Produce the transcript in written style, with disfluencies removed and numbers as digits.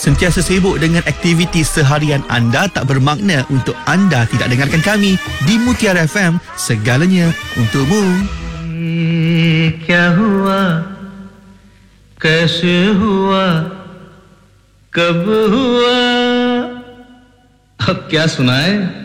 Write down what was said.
Sentiasa sibuk dengan aktiviti seharian anda tak bermakna untuk anda tidak dengarkan kami di Mutiara FM, segalanya untukmu. क्या हुआ कैसे हुआ कब हुआ अब क्या सुनाए